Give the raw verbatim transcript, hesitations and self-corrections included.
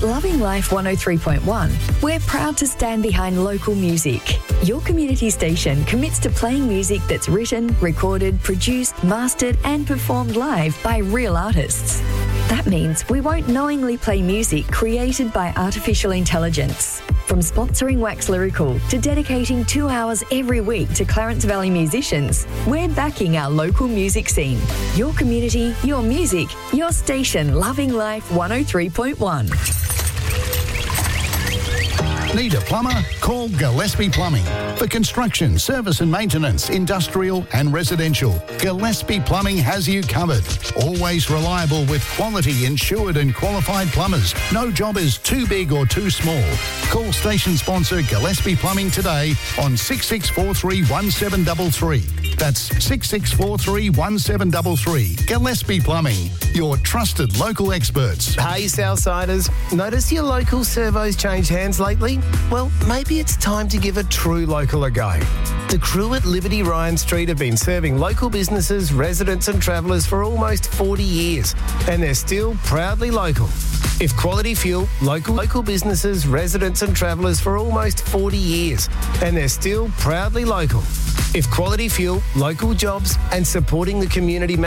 At Loving Life one oh three point one, we're proud to stand behind local music. Your community station commits to playing music that's written, recorded, produced, mastered and performed live by real artists. That means we won't knowingly play music created by artificial intelligence. From sponsoring Wax Lyrical to dedicating two hours every week to Clarence Valley musicians, we're backing our local music scene. Your community, your music, your station, Loving Life one oh three point one. Need a plumber? Call Gillespie Plumbing. For construction, service and maintenance, industrial and residential, Gillespie Plumbing has you covered. Always reliable with quality, insured and qualified plumbers. No job is too big or too small. Call station sponsor Gillespie Plumbing today on six six four three one seven three three. That's six six four three one seven three three. Gillespie Plumbing, your trusted local experts. Hey, Southsiders. Notice your local servos changed hands lately? Well, maybe it's time to give a true local a go. The crew at Liberty Ryan Street have been serving local businesses, residents and travellers for almost forty years, and they're still proudly local. If quality fuel, local local businesses, residents and travellers for almost forty years, and they're still proudly local. If quality fuel, local jobs and supporting the community